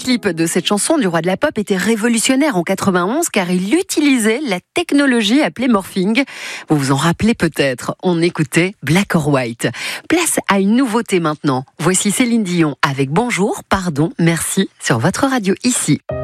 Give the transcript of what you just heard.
clip de cette chanson du roi de la pop était révolutionnaire en 91 car il utilisait la technologie appelée morphing. Vous vous en rappelez peut-être, on écoutait Black or White. Place à une nouveauté maintenant. Voici Céline Dion avec Bonjour, pardon, merci sur votre radio ici.